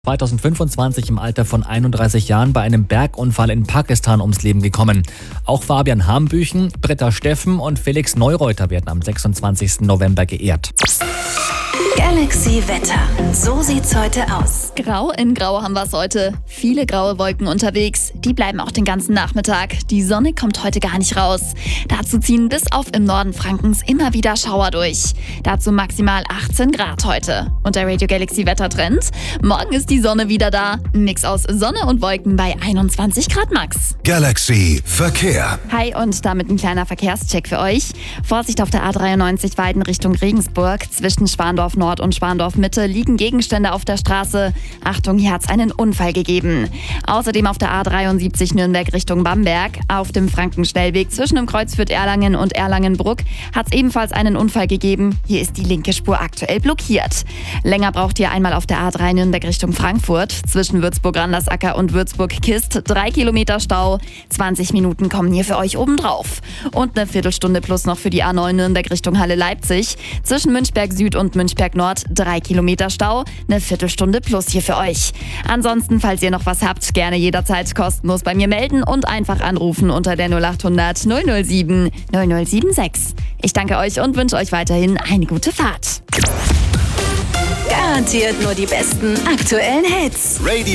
2025 im Alter von 31 Jahren bei einem Bergunfall in Pakistan ums Leben gekommen. Auch Fabian Hambüchen, Britta Steffen und Felix Neureuter werden am 26. November geehrt. Galaxy Wetter. So sieht's heute aus. Grau in Grau haben wir es heute. Viele graue Wolken unterwegs. Die bleiben auch den ganzen Nachmittag. Die Sonne kommt heute gar nicht raus. Dazu ziehen bis auf im Norden Frankens immer wieder Schauer durch. Dazu maximal 18 Grad heute. Und der Radio Galaxy Wettertrend? Morgen ist die Sonne wieder da. Ein Mix aus Sonne und Wolken bei 21 Grad max. Galaxy Verkehr. Hi und damit ein kleiner Verkehrscheck für euch. Vorsicht auf der A93 Weiden Richtung Regensburg. Zwischen Schwandorf Nord und Schwandorf Mitte liegen Gegenstände auf der Straße. Achtung, hier hat es einen Unfall gegeben. Außerdem auf der A73 Nürnberg Richtung Bamberg. Auf dem Frankenschnellweg zwischen dem Kreuz Fürth-Erlangen und Erlangen-Bruck hat es ebenfalls einen Unfall gegeben. Hier ist die linke Spur aktuell blockiert. Länger braucht ihr einmal auf der A3 Nürnberg Richtung Frankfurt. Zwischen Würzburg-Randersacker und Würzburg-Kist 3 Kilometer Stau. 20 Minuten kommen hier für euch obendrauf. Und eine Viertelstunde plus noch für die A9 Nürnberg Richtung Halle-Leipzig. Zwischen Münchberg Süd und Münchberg Nord 3 Kilometer Stau, eine Viertelstunde plus hier für euch. Ansonsten, falls ihr noch was habt, gerne jederzeit kostenlos bei mir melden und einfach anrufen unter der 0800 007 0076. Ich danke euch und wünsche euch weiterhin eine gute Fahrt. Garantiert nur die besten aktuellen Hits.